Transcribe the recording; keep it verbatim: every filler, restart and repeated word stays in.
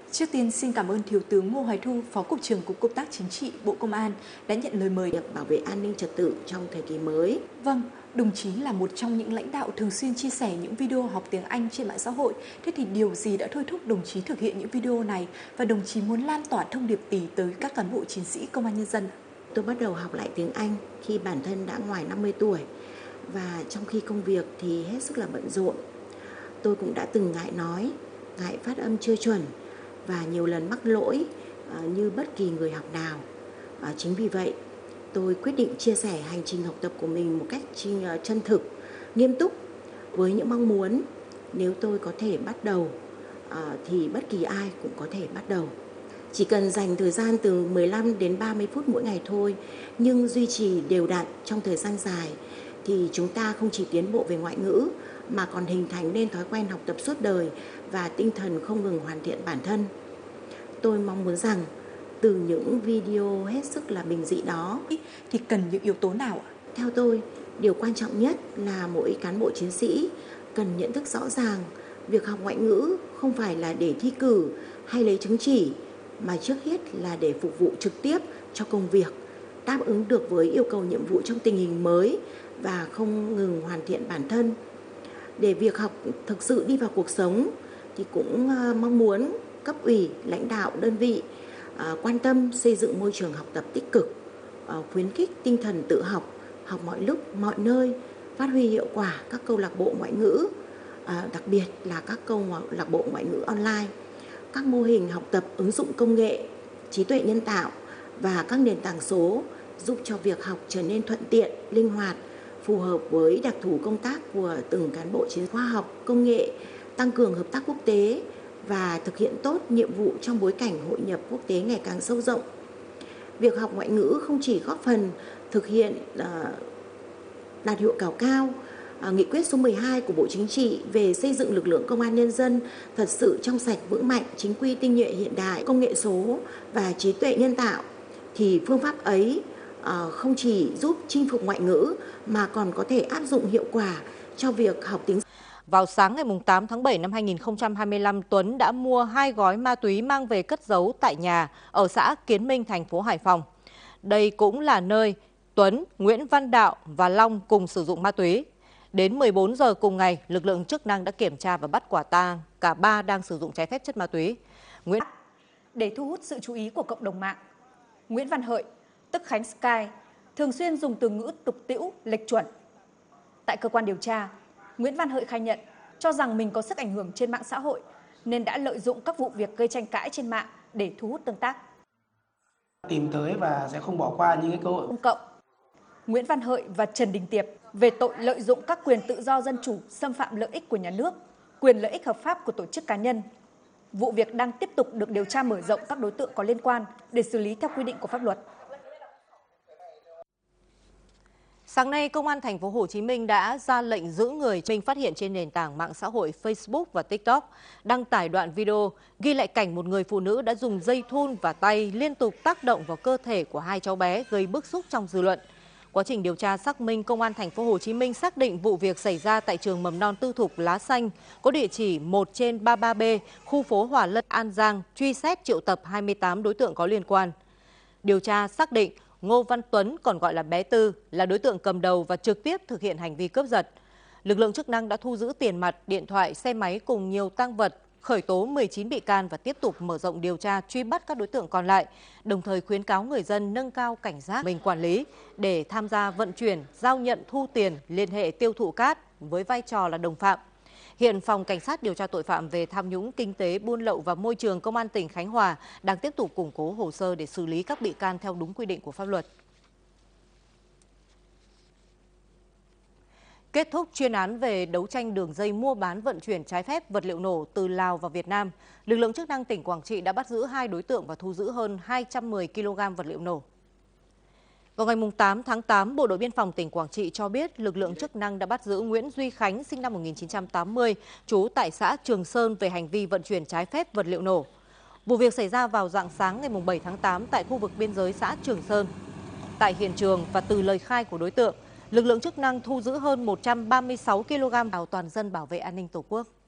Trước tiên xin cảm ơn Thiếu tướng Ngô Hoài Thu, Phó Cục trưởng Cục Công tác Chính trị, Bộ Công an đã nhận lời mời việc bảo vệ an ninh trật tự trong thời kỳ mới. Vâng, đồng chí là một trong những lãnh đạo thường xuyên chia sẻ những video học tiếng Anh trên mạng xã hội. Thế thì điều gì đã thôi thúc đồng chí thực hiện những video này và đồng chí muốn lan tỏa thông điệp gì tới các cán bộ chiến sĩ công an nhân dân? Tôi bắt đầu học lại tiếng Anh khi bản thân đã ngoài năm mươi tuổi và trong khi công việc thì hết sức là bận rộn. Tôi cũng đã từng ngại nói, ngại phát âm chưa chuẩn và nhiều lần mắc lỗi như bất kỳ người học nào. Chính vì vậy, tôi quyết định chia sẻ hành trình học tập của mình một cách chân thực, nghiêm túc với những mong muốn nếu tôi có thể bắt đầu thì bất kỳ ai cũng có thể bắt đầu. Chỉ cần dành thời gian từ mười lăm đến ba mươi phút mỗi ngày thôi, nhưng duy trì đều đặn trong thời gian dài thì chúng ta không chỉ tiến bộ về ngoại ngữ mà còn hình thành nên thói quen học tập suốt đời và tinh thần không ngừng hoàn thiện bản thân. Tôi mong muốn rằng từ những video hết sức là bình dị đó thì cần những yếu tố nào ạ? Theo tôi, điều quan trọng nhất là mỗi cán bộ chiến sĩ cần nhận thức rõ ràng việc học ngoại ngữ không phải là để thi cử hay lấy chứng chỉ, mà trước hết là để phục vụ trực tiếp cho công việc, đáp ứng được với yêu cầu nhiệm vụ trong tình hình mới và không ngừng hoàn thiện bản thân. Để việc học thực sự đi vào cuộc sống thì cũng mong muốn cấp ủy, lãnh đạo đơn vị quan tâm xây dựng môi trường học tập tích cực, khuyến khích tinh thần tự học, học mọi lúc, mọi nơi, phát huy hiệu quả các câu lạc bộ ngoại ngữ, đặc biệt là các câu lạc bộ ngoại ngữ online, các mô hình học tập ứng dụng công nghệ, trí tuệ nhân tạo và các nền tảng số giúp cho việc học trở nên thuận tiện, linh hoạt, phù hợp với đặc thù công tác của từng cán bộ chiến sĩ khoa học, công nghệ, tăng cường hợp tác quốc tế và thực hiện tốt nhiệm vụ trong bối cảnh hội nhập quốc tế ngày càng sâu rộng. Việc học ngoại ngữ không chỉ góp phần thực hiện uh, đạt hiệu quả cao, uh, nghị quyết số mười hai của Bộ Chính trị về xây dựng lực lượng công an nhân dân thật sự trong sạch vững mạnh, chính quy tinh nhuệ hiện đại, công nghệ số và trí tuệ nhân tạo, thì phương pháp ấy uh, không chỉ giúp chinh phục ngoại ngữ mà còn có thể áp dụng hiệu quả cho việc học tiếng. Vào sáng ngày tám tháng bảy năm hai nghìn không trăm hai mươi lăm, Tuấn đã mua hai gói ma túy mang về cất giấu tại nhà ở xã Kiến Minh, thành phố Hải Phòng. Đây cũng là nơi Tuấn, Nguyễn Văn Đạo và Long cùng sử dụng ma túy. Đến mười bốn giờ cùng ngày, lực lượng chức năng đã kiểm tra và bắt quả tang cả ba đang sử dụng trái phép chất ma túy. Nguyễn Để thu hút sự chú ý của cộng đồng mạng, Nguyễn Văn Hợi, tức Khánh Sky, thường xuyên dùng từ ngữ tục tĩu, lệch chuẩn. Tại cơ quan điều tra, Nguyễn Văn Hợi khai nhận cho rằng mình có sức ảnh hưởng trên mạng xã hội nên đã lợi dụng các vụ việc gây tranh cãi trên mạng để thu hút tương tác. Tìm tới và sẽ không bỏ qua những cái cơ hội công cộng. Nguyễn Văn Hợi và Trần Đình Tiệp về tội lợi dụng các quyền tự do dân chủ, xâm phạm lợi ích của nhà nước, quyền lợi ích hợp pháp của tổ chức cá nhân. Vụ việc đang tiếp tục được điều tra mở rộng các đối tượng có liên quan để xử lý theo quy định của pháp luật. Sáng nay, Công an thành phố Hồ Chí Minh đã ra lệnh giữ người mình phát hiện trên nền tảng mạng xã hội Facebook và TikTok đăng tải đoạn video ghi lại cảnh một người phụ nữ đã dùng dây thun và tay liên tục tác động vào cơ thể của hai cháu bé gây bức xúc trong dư luận. Quá trình điều tra xác minh, Công an thành phố Hồ Chí Minh xác định vụ việc xảy ra tại trường mầm non tư thục Lá Xanh có địa chỉ một trên ba mươi ba B, khu phố Hòa Lân, An Giang, truy xét triệu tập hai mươi tám đối tượng có liên quan. Điều tra xác định Ngô Văn Tuấn, còn gọi là bé Tư, là đối tượng cầm đầu và trực tiếp thực hiện hành vi cướp giật. Lực lượng chức năng đã thu giữ tiền mặt, điện thoại, xe máy cùng nhiều tang vật, khởi tố mười chín bị can và tiếp tục mở rộng điều tra truy bắt các đối tượng còn lại, đồng thời khuyến cáo người dân nâng cao cảnh giác mình quản lý để tham gia vận chuyển, giao nhận, thu tiền, liên hệ tiêu thụ cát với vai trò là đồng phạm. Hiện Phòng Cảnh sát điều tra tội phạm về tham nhũng kinh tế, buôn lậu và môi trường Công an tỉnh Khánh Hòa đang tiếp tục củng cố hồ sơ để xử lý các bị can theo đúng quy định của pháp luật. Kết thúc chuyên án về đấu tranh đường dây mua bán vận chuyển trái phép vật liệu nổ từ Lào vào Việt Nam, lực lượng chức năng tỉnh Quảng Trị đã bắt giữ hai đối tượng và thu giữ hơn hai trăm mười ki lô gam vật liệu nổ. Vào ngày tám tháng tám, Bộ đội Biên phòng tỉnh Quảng Trị cho biết lực lượng chức năng đã bắt giữ Nguyễn Duy Khánh, sinh năm một nghìn chín trăm tám mươi, trú tại xã Trường Sơn về hành vi vận chuyển trái phép vật liệu nổ. Vụ việc xảy ra vào rạng sáng ngày bảy tháng tám tại khu vực biên giới xã Trường Sơn. Tại hiện trường và từ lời khai của đối tượng, lực lượng chức năng thu giữ hơn một trăm ba mươi sáu ki lô gam vào toàn dân bảo vệ an ninh Tổ quốc.